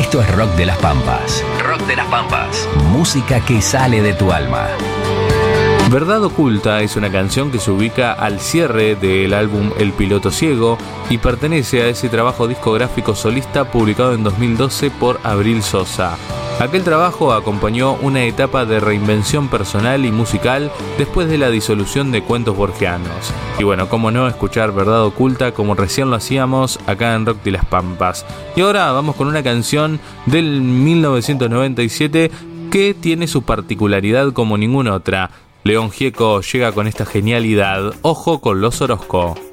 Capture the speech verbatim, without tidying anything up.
Esto es Rock de las Pampas. Rock de las Pampas. Música que sale de tu alma. Verdad Oculta es una canción que se ubica al cierre del álbum El Piloto Ciego y pertenece a ese trabajo discográfico solista publicado en dos mil doce por Abril Sosa. Aquel trabajo acompañó una etapa de reinvención personal y musical después de la disolución de Cuentos Borgianos. Y bueno, cómo no escuchar Verdad Oculta como recién lo hacíamos acá en Rock de las Pampas. Y ahora vamos con una canción del mil novecientos noventa y siete que tiene su particularidad como ninguna otra. León Gieco llega con esta genialidad. Ojo con los Orozco.